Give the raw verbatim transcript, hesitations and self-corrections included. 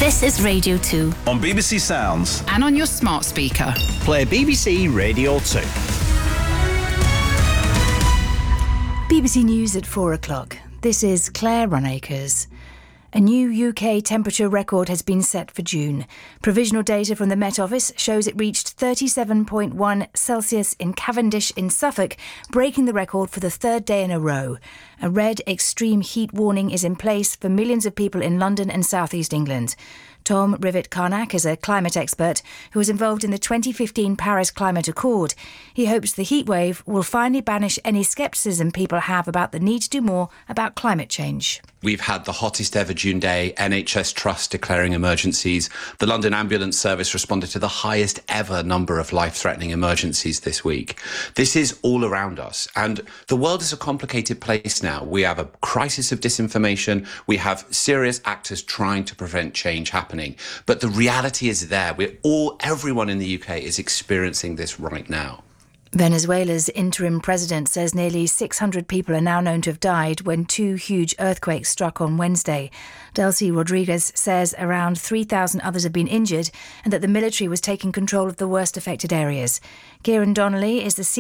This is Radio two. On B B C Sounds. And on your smart speaker. Play B B C Radio two. B B C News at four o'clock. This is Claire Runacres. A new U K temperature record has been set for June. Provisional data from the Met Office shows it reached thirty-seven point one Celsius in Cavendish in Suffolk, breaking the record for the third day in a row. A red extreme heat warning is in place for millions of people in London and South East England. Tom Rivett-Carnac is a climate expert who was involved in the twenty fifteen Paris Climate Accord. He hopes the heatwave will finally banish any scepticism people have about the need to do more about climate change. We've had the hottest ever June day, N H S Trust declaring emergencies. The London Ambulance Service responded to the highest ever number of life-threatening emergencies this week. This is all around us, and the world is a complicated place now. We have a crisis of disinformation. We have serious actors trying to prevent change happening. But the reality is there. We're all, everyone in the U K is experiencing this right now. Venezuela's interim president says nearly six hundred people are now known to have died when two huge earthquakes struck on Wednesday. Delcy Rodriguez says around three thousand others have been injured and that the military was taking control of the worst affected areas. Kieran Donnelly is the